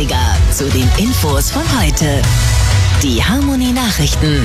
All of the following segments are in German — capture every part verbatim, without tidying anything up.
achtziger zu den Infos von heute. Die Harmony Nachrichten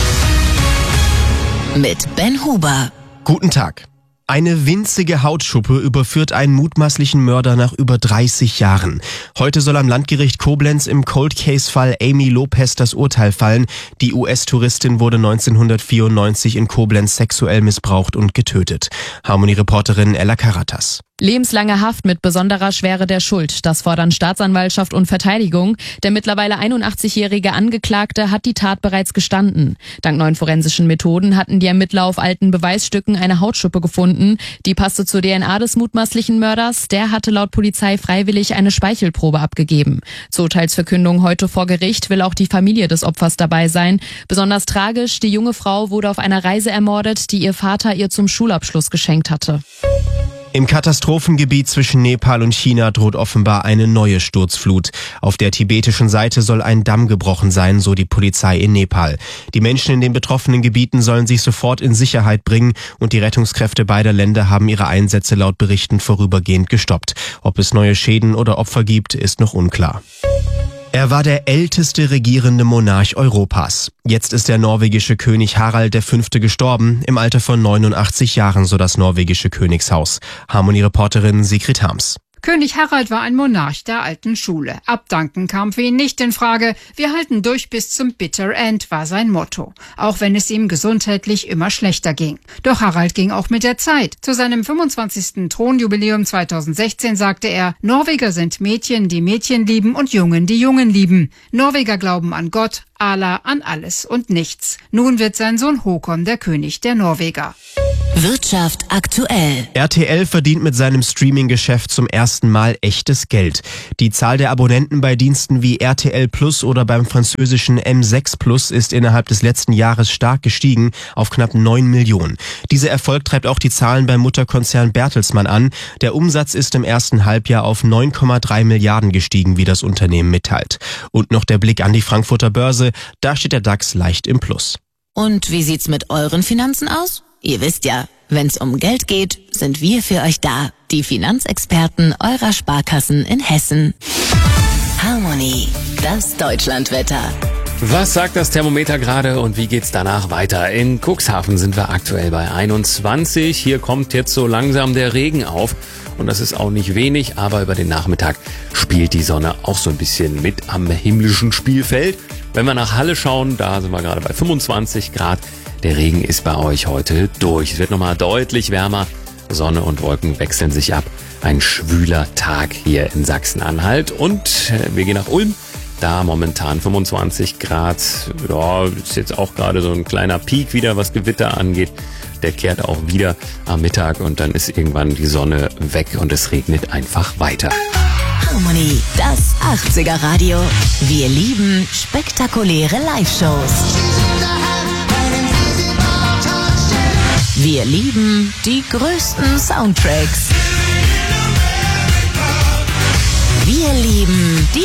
mit Ben Huber. Guten Tag. Eine winzige Hautschuppe überführt einen mutmaßlichen Mörder nach über dreißig Jahren. Heute soll am Landgericht Koblenz im Cold-Case-Fall Amy Lopez das Urteil fallen. Die U S-Touristin wurde neunzehnhundertvierundneunzig in Koblenz sexuell missbraucht und getötet. Harmony-Reporterin Ella Karatas. Lebenslange Haft mit besonderer Schwere der Schuld. Das fordern Staatsanwaltschaft und Verteidigung. Der mittlerweile einundachtzigjährige Angeklagte hat die Tat bereits gestanden. Dank neuen forensischen Methoden hatten die Ermittler auf alten Beweisstücken eine Hautschuppe gefunden. Die passte zur D N A des mutmaßlichen Mörders. Der hatte laut Polizei freiwillig eine Speichelprobe abgegeben. Zur Urteilsverkündung heute vor Gericht will auch die Familie des Opfers dabei sein. Besonders tragisch, die junge Frau wurde auf einer Reise ermordet, die ihr Vater ihr zum Schulabschluss geschenkt hatte. Im Katastrophengebiet zwischen Nepal und China droht offenbar eine neue Sturzflut. Auf der tibetischen Seite soll ein Damm gebrochen sein, so die Polizei in Nepal. Die Menschen in den betroffenen Gebieten sollen sich sofort in Sicherheit bringen und die Rettungskräfte beider Länder haben ihre Einsätze laut Berichten vorübergehend gestoppt. Ob es neue Schäden oder Opfer gibt, ist noch unklar. Er war der älteste regierende Monarch Europas. Jetzt ist der norwegische König Harald der Fünfte gestorben, im Alter von neunundachtzig Jahren, so das norwegische Königshaus. Harmony-Reporterin Sigrid Harms. König Harald war ein Monarch der alten Schule. Abdanken kam für ihn nicht in Frage. Wir halten durch bis zum Bitter End, war sein Motto. Auch wenn es ihm gesundheitlich immer schlechter ging. Doch Harald ging auch mit der Zeit. Zu seinem fünfundzwanzigsten Thronjubiläum zweitausendsechzehn sagte er, Norweger sind Mädchen, die Mädchen lieben und Jungen, die Jungen lieben. Norweger glauben an Gott, Allah, an alles und nichts. Nun wird sein Sohn Håkon der König der Norweger. Wirtschaft aktuell. R T L verdient mit seinem Streaming-Geschäft zum ersten Mal echtes Geld. Die Zahl der Abonnenten bei Diensten wie R T L Plus oder beim französischen M sechs Plus ist innerhalb des letzten Jahres stark gestiegen auf knapp neun Millionen. Dieser Erfolg treibt auch die Zahlen beim Mutterkonzern Bertelsmann an. Der Umsatz ist im ersten Halbjahr auf neun Komma drei Milliarden gestiegen, wie das Unternehmen mitteilt. Und noch der Blick an die Frankfurter Börse, da steht der DAX leicht im Plus. Und wie sieht's mit euren Finanzen aus? Ihr wisst ja, wenn's um Geld geht, sind wir für euch da. Die Finanzexperten eurer Sparkassen in Hessen. Harmony, das Deutschlandwetter. Was sagt das Thermometer gerade und wie geht's danach weiter? In Cuxhaven sind wir aktuell bei einundzwanzig. Hier kommt jetzt so langsam der Regen auf. Und das ist auch nicht wenig, aber über den Nachmittag spielt die Sonne auch so ein bisschen mit am himmlischen Spielfeld. Wenn wir nach Halle schauen, da sind wir gerade bei fünfundzwanzig Grad. Der Regen ist bei euch heute durch. Es wird nochmal deutlich wärmer. Sonne und Wolken wechseln sich ab. Ein schwüler Tag hier in Sachsen-Anhalt. Und wir gehen nach Ulm. Da momentan fünfundzwanzig Grad. Ja, ist jetzt auch gerade so ein kleiner Peak wieder, was Gewitter angeht. Der kehrt auch wieder am Mittag und dann ist irgendwann die Sonne weg und es regnet einfach weiter. Harmony, das achtziger Radio. Wir lieben spektakuläre Live-Shows. Wir lieben die größten Soundtracks. Wir lieben die